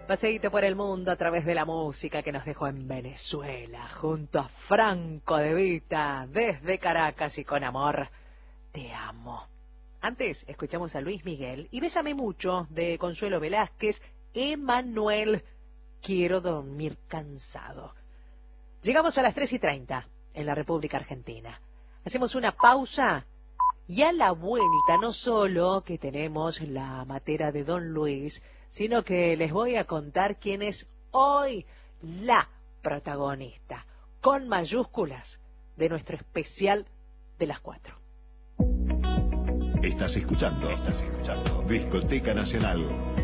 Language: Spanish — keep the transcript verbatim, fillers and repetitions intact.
Paseíte por el mundo a través de la música que nos dejó en Venezuela, junto a Franco De Vita, desde Caracas y con amor, te amo. Antes escuchamos a Luis Miguel y Bésame Mucho de Consuelo Velázquez, Emanuel, quiero dormir cansado. Llegamos a las tres y treinta en la República Argentina. Hacemos una pausa y a la vuelta no solo que tenemos la matera de Don Luis, sino que les voy a contar quién es hoy la protagonista, con mayúsculas, de nuestro especial de las cuatro. Estás escuchando, estás escuchando Discoteca Nacional.